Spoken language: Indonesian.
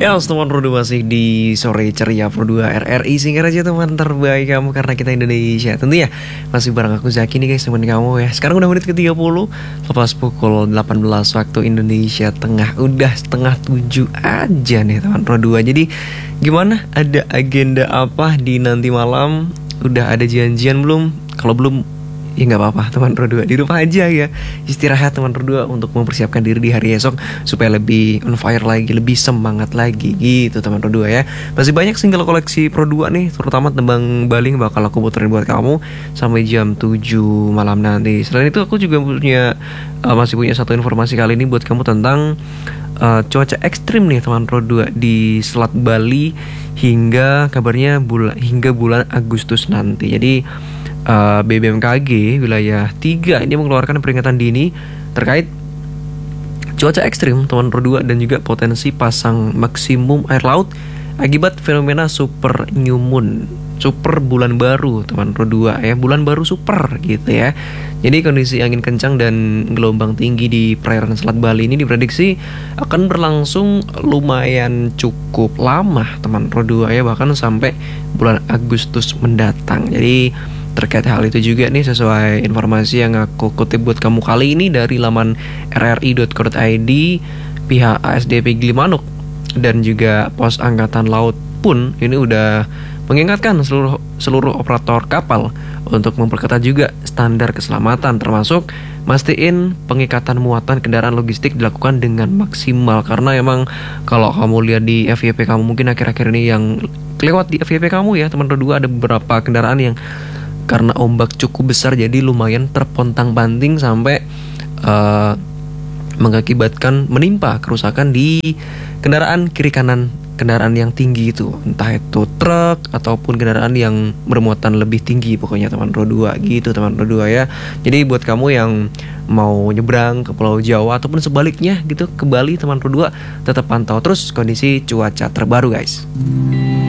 Ya, teman Pro 2 masih di sore ceria Pro 2 RRI. Singkat aja teman terbaik kamu karena kita Indonesia. Tentu ya, masih bareng aku Zaki nih guys, teman kamu ya. Sekarang udah menit ke-30 lepas pukul 18 waktu Indonesia Tengah. Udah setengah 7 aja nih teman Pro 2. Jadi gimana? Ada agenda apa di nanti malam? Udah ada janjian belum? Kalau belum, ya nggak apa-apa teman Pro 2, di rumah aja ya, istirahat teman Pro 2 untuk mempersiapkan diri di hari esok supaya lebih on fire lagi, lebih semangat lagi gitu teman Pro 2 ya. Masih banyak single koleksi Pro 2 nih, terutama Tembang Baling bakal aku puterin buat kamu sampai jam 7 malam nanti. Selain itu aku juga masih punya satu informasi kali ini buat kamu tentang cuaca ekstrim nih teman Pro 2 di Selat Bali hingga kabarnya hingga bulan Agustus nanti. Jadi BBMKG wilayah 3 ini mengeluarkan peringatan dini terkait cuaca ekstrim teman Pro 2 dan juga potensi pasang maksimum air laut akibat fenomena super new moon, super bulan baru teman Pro 2 ya, bulan baru super gitu ya. Jadi kondisi angin kencang dan gelombang tinggi di perairan Selat Bali ini diprediksi akan berlangsung lumayan cukup lama teman Pro 2 ya, bahkan sampai bulan Agustus mendatang. Jadi terkait hal itu juga nih, sesuai informasi yang aku kutip buat kamu kali ini dari laman rri.co.id, pihak ASDP Gilimanuk dan juga Pos Angkatan Laut pun ini udah mengingatkan seluruh operator kapal untuk memperketat juga standar keselamatan, termasuk mastiin pengikatan muatan kendaraan logistik dilakukan dengan maksimal. Karena emang kalau kamu lihat di FYP kamu mungkin akhir-akhir ini yang kelewat di FYP kamu ya teman Pro 2, ada beberapa kendaraan yang karena ombak cukup besar jadi lumayan terpontang-panting sampai mengakibatkan menimpa kerusakan di kendaraan kiri kanan, kendaraan yang tinggi itu, entah itu truk ataupun kendaraan yang bermuatan lebih tinggi, pokoknya teman Pro 2 gitu teman Pro 2 ya. Jadi buat kamu yang mau nyebrang ke Pulau Jawa ataupun sebaliknya gitu ke Bali teman Pro 2, tetap pantau terus kondisi cuaca terbaru guys.